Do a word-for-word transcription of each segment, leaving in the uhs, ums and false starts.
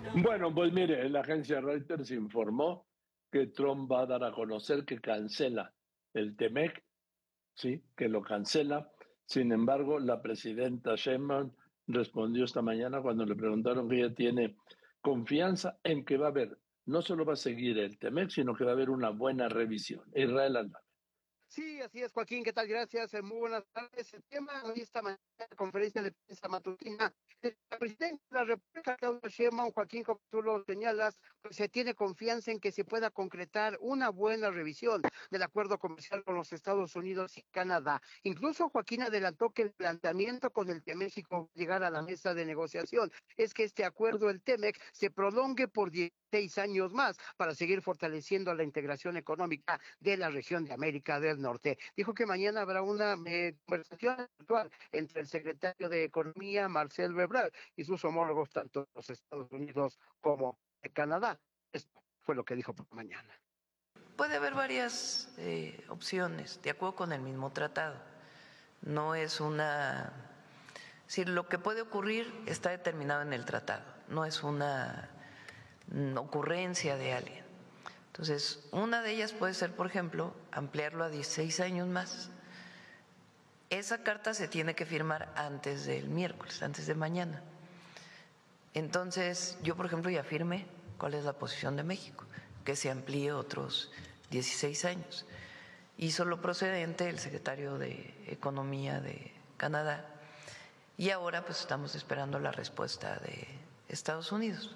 Bueno, pues mire, la agencia Reuters informó que Trump va a dar a conocer que cancela el T-M E C, sí, que lo cancela. Sin embargo, la presidenta Sheinbaum respondió esta mañana cuando le preguntaron que ella tiene confianza en que va a haber, no solo va a seguir el T-M E C, sino que va a haber una buena revisión. Israel Aldana. Sí, así es, Joaquín. ¿Qué tal? Gracias. Eh, Muy buenas tardes. El tema hoy esta mañana, conferencia de prensa matutina, la presidenta de la República, Claudia Sheinbaum, Joaquín, como tú lo señalas, pues se tiene confianza en que se pueda concretar una buena revisión del acuerdo comercial con los Estados Unidos y Canadá. Incluso Joaquín adelantó que el planteamiento con el que México llegara a la mesa de negociación es que este acuerdo, el T-M E C, se prolongue por dieciséis años más para seguir fortaleciendo la integración económica de la región de América del Norte. Dijo que mañana habrá una eh, conversación virtual entre el secretario de Economía, Marcel Ebrard, y sus homólogos tanto de los Estados Unidos como de Canadá. Esto fue lo que dijo por mañana. Puede haber varias eh, opciones, de acuerdo con el mismo tratado. No es una... Si lo que puede ocurrir está determinado en el tratado, no es una ocurrencia de alguien. Entonces, una de ellas puede ser, por ejemplo, ampliarlo a dieciséis años más. Esa carta se tiene que firmar antes del miércoles, antes de mañana. Entonces, yo, por ejemplo, ya firmé cuál es la posición de México, que se amplíe otros dieciséis años. Hizo lo procedente el secretario de Economía de Canadá y ahora pues estamos esperando la respuesta de Estados Unidos.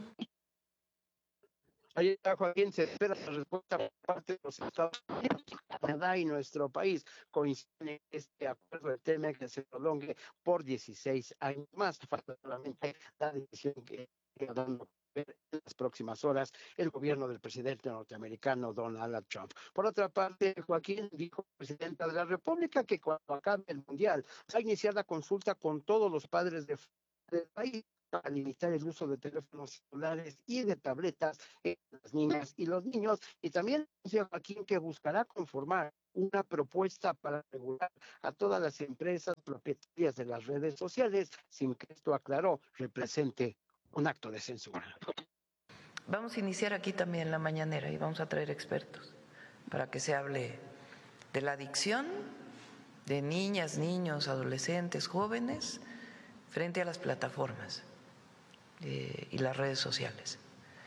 Ahí está, Joaquín, se espera la respuesta por parte de los Estados Unidos, Canadá y nuestro país coinciden en este acuerdo del T M E C que se prolongue por dieciséis años más. Falta solamente la decisión que queda dando en las próximas horas el gobierno del presidente norteamericano Donald Trump. Por otra parte, Joaquín, dijo la presidenta de la República que cuando acabe el Mundial va a iniciar la consulta con todos los padres de del país para limitar el uso de teléfonos celulares y de tabletas en las niñas y los niños, y también dice Joaquín que buscará conformar una propuesta para regular a todas las empresas propietarias de las redes sociales, sin que esto, aclaró, represente un acto de censura. Vamos a iniciar aquí también la mañanera y vamos a traer expertos para que se hable de la adicción de niñas, niños, adolescentes, jóvenes frente a las plataformas eh, y las redes sociales.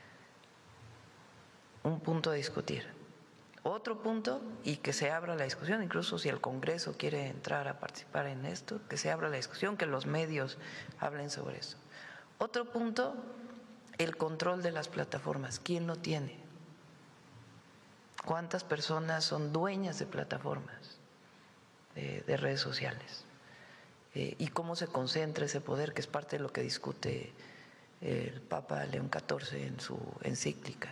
Un punto a discutir. Otro punto, y que se abra la discusión, incluso si el Congreso quiere entrar a participar en esto, que se abra la discusión, que los medios hablen sobre eso. Otro punto, el control de las plataformas. ¿Quién lo tiene? ¿Cuántas personas son dueñas de plataformas de, de redes sociales? Eh, ¿Y cómo se concentra ese poder, que es parte de lo que discute el Papa León catorce en su encíclica?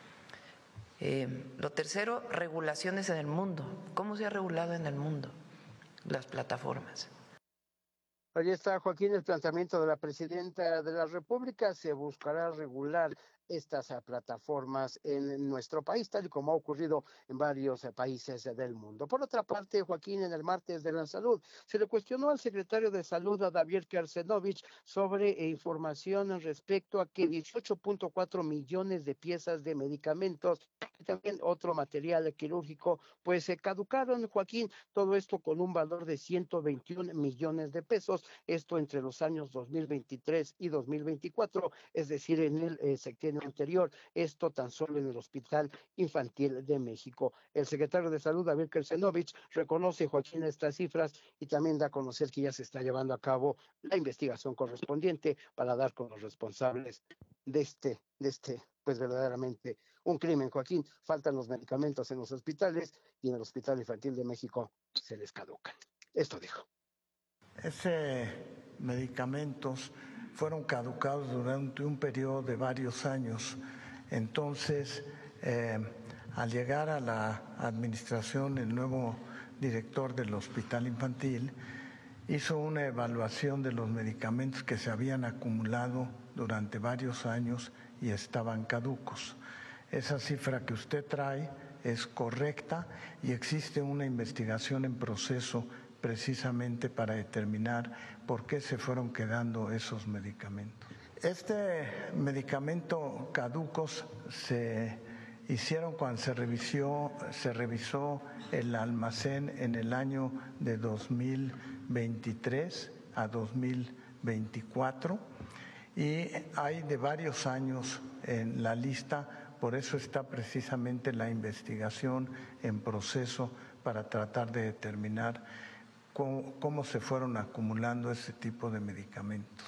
Eh, lo tercero, regulaciones en el mundo. ¿Cómo se ha regulado en el mundo las plataformas? Ahí está, Joaquín, el planteamiento de la presidenta de la República. Se buscará regular estas plataformas en nuestro país, tal y como ha ocurrido en varios países del mundo. Por otra parte, Joaquín, en el martes de la salud, se le cuestionó al secretario de Salud, a Javier Kersenovich, sobre información respecto a que dieciocho punto cuatro millones de piezas de medicamentos y también otro material quirúrgico, pues se caducaron, Joaquín, todo esto con un valor de ciento veintiún millones de pesos, esto entre los años dos mil veintitrés y dos mil veinticuatro, es decir, en el eh, sexenio anterior, esto tan solo en el Hospital Infantil de México. El secretario de Salud, David Kersenovich, reconoce, Joaquín, estas cifras y también da a conocer que ya se está llevando a cabo la investigación correspondiente para dar con los responsables de este, de este, pues verdaderamente un crimen, Joaquín. Faltan los medicamentos en los hospitales y en el Hospital Infantil de México se les caducan. Esto dijo. Esos medicamentos fueron caducados durante un periodo de varios años. Entonces, eh, al llegar a la administración, el nuevo director del Hospital Infantil hizo una evaluación de los medicamentos que se habían acumulado durante varios años y estaban caducos. Esa cifra que usted trae es correcta y existe una investigación en proceso precisamente para determinar por qué se fueron quedando esos medicamentos. Este medicamento caducos se hicieron cuando se revisó, se revisó el almacén en el año de dos mil veintitrés a dos mil veinticuatro y hay de varios años en la lista, por eso está precisamente la investigación en proceso para tratar de determinar cómo, cómo se fueron acumulando ese tipo de medicamentos.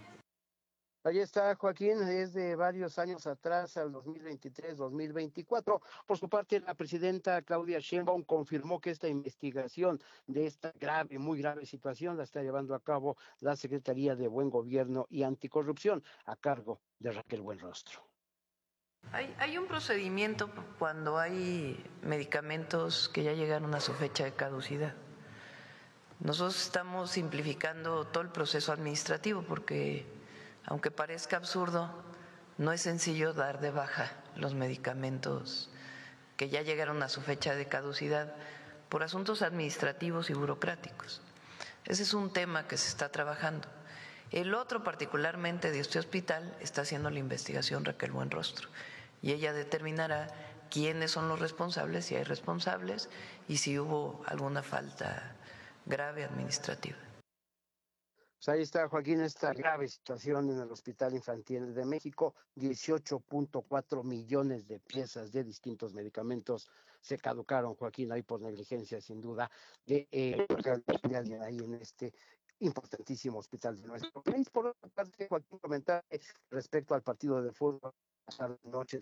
Ahí está, Joaquín, es de varios años atrás, al dos mil veintitrés, dos mil veinticuatro. Por su parte, la presidenta Claudia Sheinbaum confirmó que esta investigación de esta grave, muy grave situación la está llevando a cabo la Secretaría de Buen Gobierno y Anticorrupción, a cargo de Raquel Buenrostro. Hay, hay un procedimiento cuando hay medicamentos que ya llegaron a su fecha de caducidad. Nosotros estamos simplificando todo el proceso administrativo porque, aunque parezca absurdo, no es sencillo dar de baja los medicamentos que ya llegaron a su fecha de caducidad por asuntos administrativos y burocráticos. Ese es un tema que se está trabajando. El otro, particularmente de este hospital, está haciendo la investigación Raquel Buenrostro y ella determinará quiénes son los responsables, si hay responsables y si hubo alguna falta grave administrativa. Pues ahí está, Joaquín, esta grave situación en el Hospital Infantil de México. dieciocho punto cuatro millones de piezas de distintos medicamentos se caducaron, Joaquín, ahí por negligencia, sin duda, de eh, ahí en este importantísimo hospital de nuestro país. Por otra parte, Joaquín, comentar respecto al partido de fútbol esta noche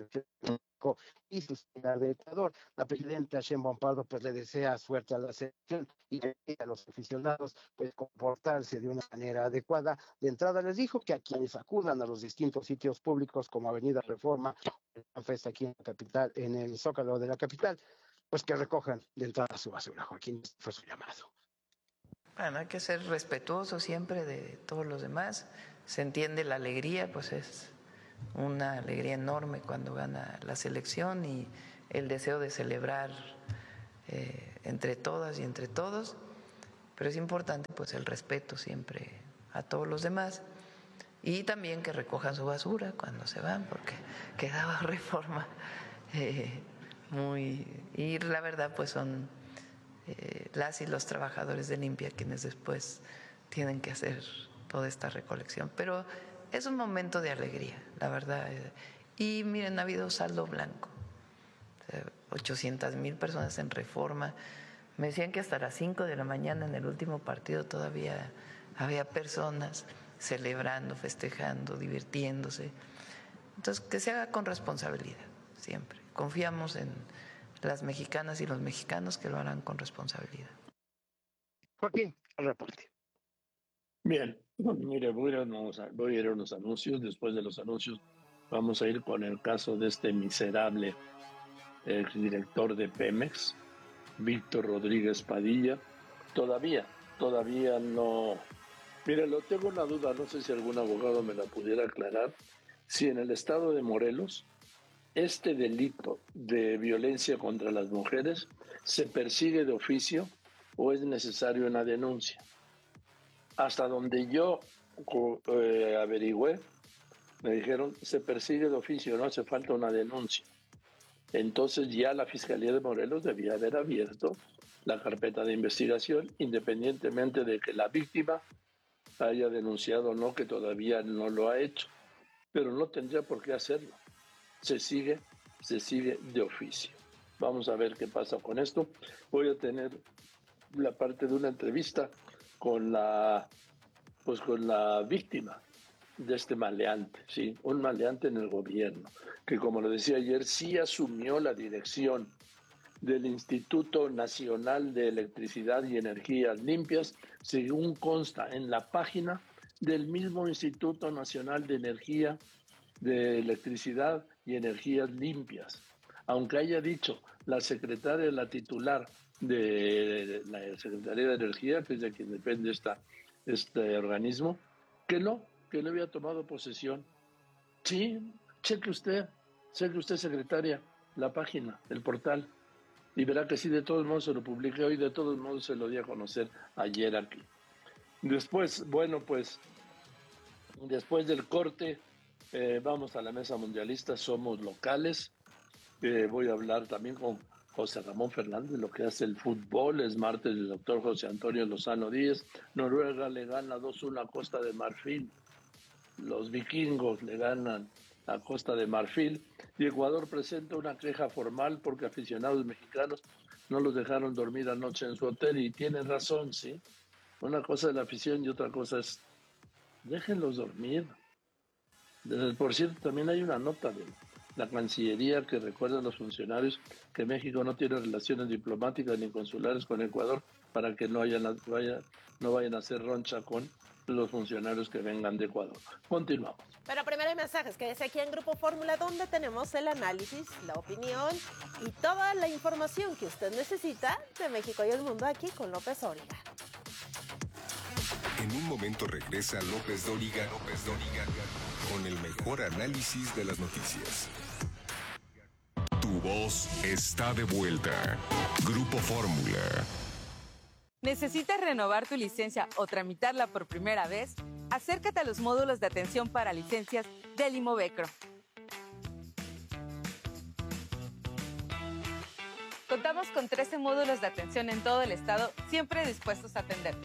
y su final de Ecuador. La presidenta Sheinbaum Pardo pues le desea suerte a la selección y a los aficionados pues comportarse de una manera adecuada. De entrada les dijo que a quienes acudan a los distintos sitios públicos como Avenida Reforma, la fiesta aquí en la capital, en el Zócalo de la capital, pues que recojan de entrada su basura. Joaquín, fue su llamado. Bueno, hay que ser respetuoso siempre de todos los demás. Se entiende la alegría, pues es una alegría enorme cuando gana la selección y el deseo de celebrar eh, entre todas y entre todos, pero es importante pues el respeto siempre a todos los demás y también que recojan su basura cuando se van, porque quedaba Reforma eh, muy... y la verdad pues son eh, las y los trabajadores de limpia quienes después tienen que hacer toda esta recolección, pero es un momento de alegría, la verdad. Y miren, ha habido saldo blanco. ochocientas mil personas en Reforma. Me decían que hasta las cinco de la mañana en el último partido todavía había personas celebrando, festejando, divirtiéndose. Entonces, que se haga con responsabilidad, siempre. Confiamos en las mexicanas y los mexicanos que lo harán con responsabilidad. Joaquín, el reporte. Bien, mire, voy a, ir a unos, voy a ir a unos anuncios. Después de los anuncios vamos a ir con el caso de este miserable exdirector de Pemex, Víctor Rodríguez Padilla. Todavía, todavía no... Mire, lo tengo una duda, no sé si algún abogado me la pudiera aclarar. Si en el estado de Morelos este delito de violencia contra las mujeres se persigue de oficio o es necesario una denuncia. Hasta donde yo eh, averigüé, me dijeron, se persigue de oficio, no hace falta una denuncia. Entonces ya la Fiscalía de Morelos debía haber abierto la carpeta de investigación, independientemente de que la víctima haya denunciado o no, que todavía no lo ha hecho. Pero no tendría por qué hacerlo. Se sigue, se sigue de oficio. Vamos a ver qué pasa con esto. Voy a tener la parte de una entrevista con la, pues con la víctima de este maleante, ¿sí? Un maleante en el gobierno, que como lo decía ayer, sí asumió la dirección del Instituto Nacional de Electricidad y Energías Limpias, según consta en la página del mismo Instituto Nacional de Energía, de Electricidad y Energías Limpias. Aunque haya dicho la secretaria, la titular de la Secretaría de Energía, que es de quien depende esta, este organismo, que no, que no había tomado posesión. Sí, cheque usted, cheque usted, secretaria, la página, el portal, y verá que sí, de todos modos se lo publiqué hoy, de todos modos se lo di a conocer ayer aquí. Después, bueno, pues Después del corte, eh, vamos a la mesa mundialista, somos locales. Eh, voy a hablar también con José Ramón Fernández, lo que hace el fútbol. Es martes del doctor José Antonio Lozano Díez. Noruega le gana dos uno a Costa de Marfil. Los vikingos le ganan a Costa de Marfil. Y Ecuador presenta una queja formal porque aficionados mexicanos no los dejaron dormir anoche en su hotel. Y tienen razón, ¿sí? Una cosa es la afición y otra cosa es déjenlos dormir. Por cierto, también hay una nota de la Cancillería que recuerda a los funcionarios que México no tiene relaciones diplomáticas ni consulares con Ecuador para que no, hayan, vaya, no vayan a hacer roncha con los funcionarios que vengan de Ecuador. Continuamos. Pero primero hay mensajes, quédese aquí en Grupo Fórmula, donde tenemos el análisis, la opinión y toda la información que usted necesita de México y el mundo, aquí con López Dóriga. En un momento regresa López Dóriga, López Dóriga, con el mejor análisis de las noticias. Tu voz está de vuelta. Grupo Fórmula. ¿Necesitas renovar tu licencia o tramitarla por primera vez? Acércate a los módulos de atención para licencias del Imovecro. Contamos con trece módulos de atención en todo el estado, siempre dispuestos a atenderte.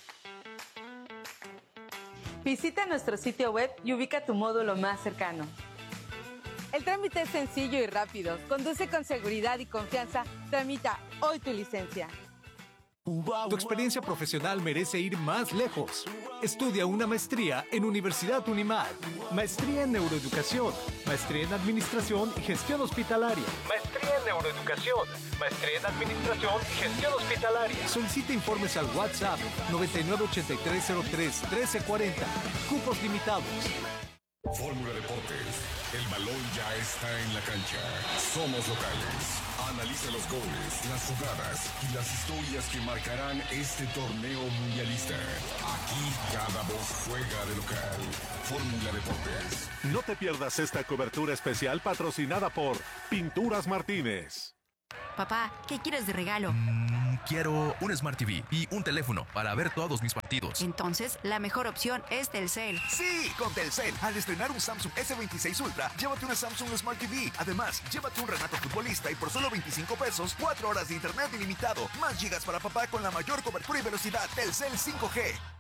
Visita nuestro sitio web y ubica tu módulo más cercano. El trámite es sencillo y rápido. Conduce con seguridad y confianza. Tramita hoy tu licencia. Tu experiencia profesional merece ir más lejos. Estudia una maestría en Universidad Unimad. Maestría en Neuroeducación. Maestría en Administración y Gestión Hospitalaria. Maestría en Neuroeducación. Maestría en Administración y Gestión Hospitalaria. Solicita informes al WhatsApp noventa y nueve ochenta y tres cero tres trece cuarenta. Cupos limitados. Fórmula Deportes. El balón ya está en la cancha. Somos locales. Analiza los goles, las jugadas y las historias que marcarán este torneo mundialista. Aquí cada voz juega de local. Fórmula Deportes. No te pierdas esta cobertura especial patrocinada por Pinturas Martínez. Papá, ¿qué quieres de regalo? Mm, quiero un Smart T V y un teléfono para ver todos mis partidos. Entonces, la mejor opción es Telcel. Sí, con Telcel. Al estrenar un Samsung ese veintiséis Ultra, llévate una Samsung Smart T V. Además, llévate un Renato Futbolista y por solo veinticinco pesos, cuatro horas de internet ilimitado, más gigas para papá con la mayor cobertura y velocidad. Telcel cinco G.